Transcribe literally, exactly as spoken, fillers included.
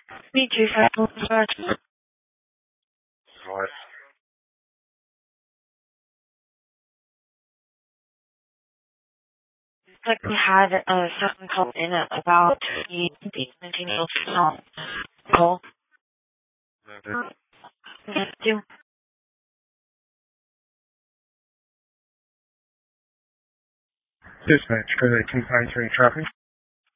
Me too, Faisal. Right. Like we had uh, something called in it about the the continual song. Cool. Okay. Yes, do. Dispatch, code eighteen five three traffic.